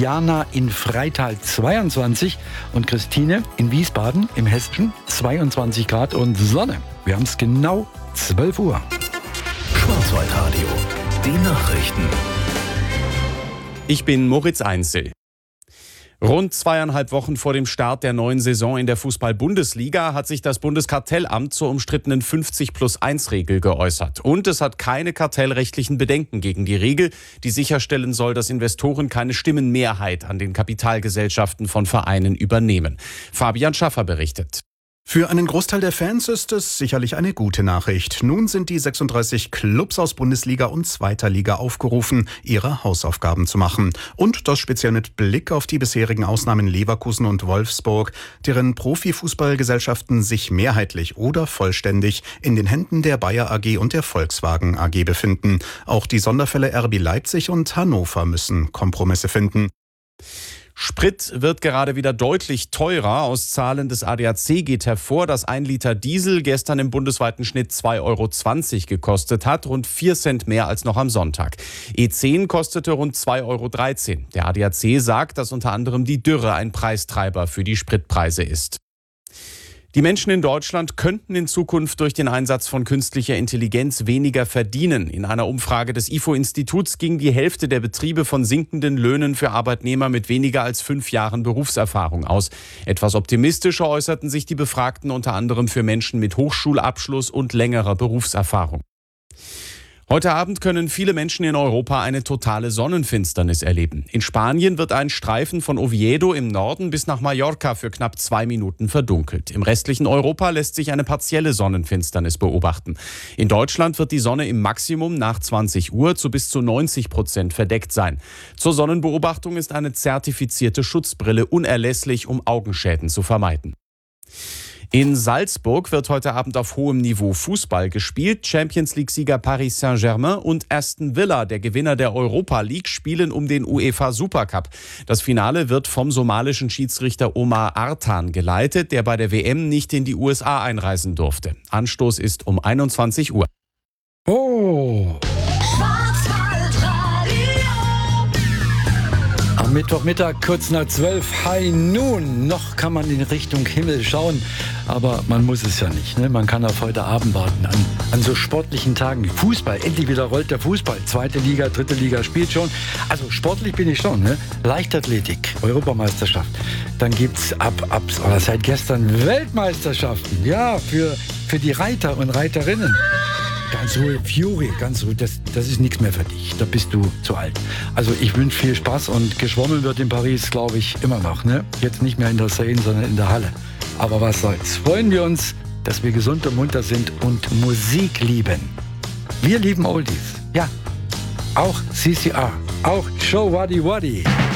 Jana in Freital 22 und Christine in Wiesbaden im Hessischen 22 Grad und Sonne. Wir haben es genau 12 Uhr. Schwarzwaldradio, die Nachrichten. Ich bin Moritz Einzel. Rund 2,5 Wochen vor dem Start der neuen Saison in der Fußball-Bundesliga hat sich das Bundeskartellamt zur umstrittenen 50+1-Regel geäußert. Und es hat keine kartellrechtlichen Bedenken gegen die Regel, die sicherstellen soll, dass Investoren keine Stimmenmehrheit an den Kapitalgesellschaften von Vereinen übernehmen. Fabian Schaffer berichtet. Für einen Großteil der Fans ist es sicherlich eine gute Nachricht. Nun sind die 36 Clubs aus Bundesliga und Zweiter Liga aufgerufen, ihre Hausaufgaben zu machen. Und das speziell mit Blick auf die bisherigen Ausnahmen Leverkusen und Wolfsburg, deren Profifußballgesellschaften sich mehrheitlich oder vollständig in den Händen der Bayer AG und der Volkswagen AG befinden. Auch die Sonderfälle RB Leipzig und Hannover müssen Kompromisse finden. Sprit wird gerade wieder deutlich teurer. Aus Zahlen des ADAC geht hervor, dass 1 Liter Diesel gestern im bundesweiten Schnitt 2,20 € gekostet hat, rund 4 Cent mehr als noch am Sonntag. E10 kostete rund 2,13 €. Der ADAC sagt, dass unter anderem die Dürre ein Preistreiber für die Spritpreise ist. Die Menschen in Deutschland könnten in Zukunft durch den Einsatz von künstlicher Intelligenz weniger verdienen. In einer Umfrage des IFO-Instituts ging die Hälfte der Betriebe von sinkenden Löhnen für Arbeitnehmer mit weniger als 5 Jahren Berufserfahrung aus. Etwas optimistischer äußerten sich die Befragten unter anderem für Menschen mit Hochschulabschluss und längerer Berufserfahrung. Heute Abend können viele Menschen in Europa eine totale Sonnenfinsternis erleben. In Spanien wird ein Streifen von Oviedo im Norden bis nach Mallorca für knapp 2 Minuten verdunkelt. Im restlichen Europa lässt sich eine partielle Sonnenfinsternis beobachten. In Deutschland wird die Sonne im Maximum nach 20 Uhr zu bis zu 90% verdeckt sein. Zur Sonnenbeobachtung ist eine zertifizierte Schutzbrille unerlässlich, um Augenschäden zu vermeiden. In Salzburg wird heute Abend auf hohem Niveau Fußball gespielt. Champions-League-Sieger Paris Saint-Germain und Aston Villa, der Gewinner der Europa League, spielen um den UEFA Supercup. Das Finale wird vom somalischen Schiedsrichter Omar Artan geleitet, der bei der WM nicht in die USA einreisen durfte. Anstoß ist um 21 Uhr. Oh! Am Mittwochmittag, kurz nach 12, High Noon. Noch kann man in Richtung Himmel schauen, aber man muss es ja nicht. Ne? Man kann auf heute Abend warten, an so sportlichen Tagen. Fußball, endlich wieder rollt der Fußball. 2. Liga, 3. Liga spielt schon. Also sportlich bin ich schon. Ne? Leichtathletik, Europameisterschaft. Dann gibt's seit gestern Weltmeisterschaften. Ja, für die Reiter und Reiterinnen. Ganz ruhig, Fury, ganz ruhig, das ist nichts mehr für dich, da bist du zu alt. Also ich wünsche viel Spaß und geschwommen wird in Paris, glaube ich, immer noch. Ne? Jetzt nicht mehr in der Seine, sondern in der Halle. Aber was soll's. Freuen wir uns, dass wir gesund und munter sind und Musik lieben. Wir lieben Oldies, ja. Auch CCR, auch Show Waddy Waddy.